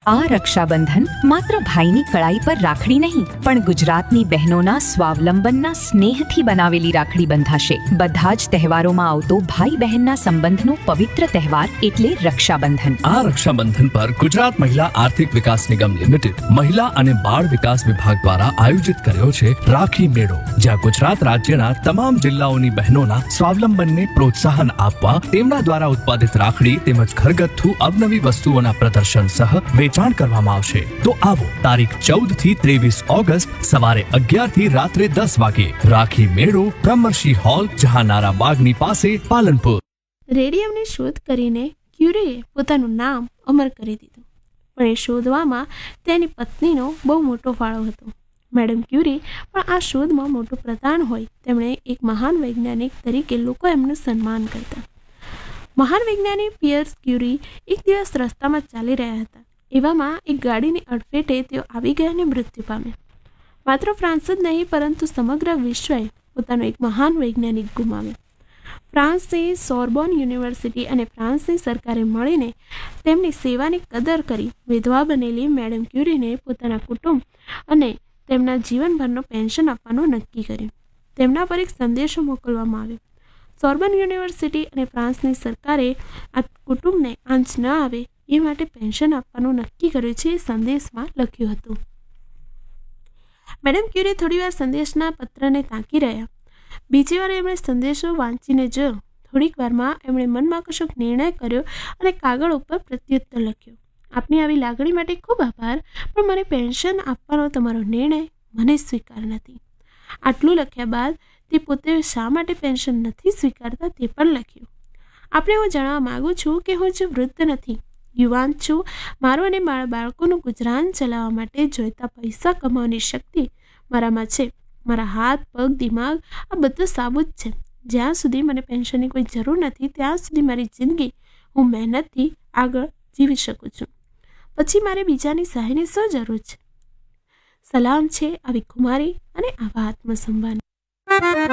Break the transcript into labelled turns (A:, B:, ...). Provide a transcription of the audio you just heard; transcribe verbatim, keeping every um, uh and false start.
A: આ રક્ષાબંધન માત્ર ભાઈની કળાઈ પર રાખડી નહીં પણ ગુજરાતની બહેનોના સ્વાવલંબનના સ્નેહથી બનાવેલી રાખડી બંધાશે. બધા જ તહેવારોમાં આવતો ભાઈ બહેનના સંબંધનો પવિત્ર તહેવાર એટલે રક્ષાબંધન.
B: આ રક્ષાબંધન પર ગુજરાત મહિલા આર્થિક વિકાસ નિગમ લિમિટેડ મહિલા અને બાળ વિકાસ વિભાગ દ્વારા આયોજિત કર્યો છે રાખી મેળો, જ્યાં ગુજરાત રાજ્યના તમામ જિલ્લાઓની બહેનોના સ્વાવલંબનને પ્રોત્સાહન આપવા તેમના દ્વારા ઉત્પાદિત રાખડી તેમજ ઘરગથ્થુ અવનવી વસ્તુઓના પ્રદર્શન સહ વેચાણ કરવામાં આવશે. તો આવો તારીખ ચૌદ થી ત્રેવીસ ઓગસ્ટ સવારે અગિયાર થી રાત્રે દસ વાગે રાખી મેળો, બ્રહ્મર્ષિ હોલ, જહાનારા બાગની પાસે, પાલનપુર.
C: રેડિયમની શોધ કરીને ક્યુરીએ પોતાનું નામ અમર કરી દીધું, પણ એ શોધવામાં તેની પત્નીનો બહુ મોટો ફાળો હતો. મેડમ ક્યુરી પણ આ શોધમાં મોટું પ્રદાન હોય તેમણે એક મહાન વૈજ્ઞાનિક તરીકે લોકો એમનું સન્માન કરતા. મહાન વૈજ્ઞાનિક પિયર્સ ક્યુરી એક દિવસ રસ્તામાં ચાલી રહ્યા હતા. એવામાં એક ગાડીની અડફેટે તેઓ આવી ગયા અને મૃત્યુ પામ્યા. માત્ર ફ્રાન્સ જ નહીં પરંતુ સમગ્ર વિશ્વએ પોતાનો એક મહાન વૈજ્ઞાનિક ગુમાવ્યો. ફ્રાન્સની સોર્બોન યુનિવર્સિટી અને ફ્રાન્સની સરકારે મળીને તેમની સેવાની કદર કરી વિધવા બનેલી મેડમ ક્યુરીને પોતાના કુટુંબ અને તેમના જીવનભરનો પેન્શન આપવાનું નક્કી કર્યું. તેમના પર એક સંદેશો મોકલવામાં આવ્યો. સોર્બન યુનિવર્સિટી અને ફ્રાન્સની સરકારે આ કુટુંબને આંચ ન આવે એ માટે પેન્શન આપવાનું નક્કી કર્યું છે, એ સંદેશમાં લખ્યું હતું. મેડમ ક્યુરી થોડીવાર સંદેશના પત્રને તાકી રહ્યા. બીજી વાર એમણે સંદેશો વાંચીને જોયો. થોડીક વારમાં એમણે મનમાં કશોક નિર્ણય કર્યો અને કાગળ ઉપર પ્રત્યુત્તર લખ્યો. આપની આવી લાગણી માટે ખૂબ આભાર, પણ મને પેન્શન આપવાનો તમારો નિર્ણય મને સ્વીકાર નથી. આટલું લખ્યા બાદ તે પોતે શા માટે પેન્શન નથી સ્વીકારતા તે પણ લખ્યું. આપણે હું જણાવવા માગું છું કે હું જે વૃદ્ધ નથી, યુવાન છું. મારું અને મારા બાળકોનું ગુજરાન ચલાવવા માટે જોઈતા પૈસા કમાવાની શક્તિ મારામાં છે. મારા હાથ, પગ, દિમાગ આ બધું સાબુત છે. જ્યાં સુધી મને પેન્શનની કોઈ જરૂર નથી ત્યાં સુધી મારી જિંદગી હું મહેનતથી આગળ જીવી શકું છું. પછી મારે બીજાની સહાયની શું જરૂર છે? સલામ છે આવી કુમારી અને આવા આત્મસન્માન.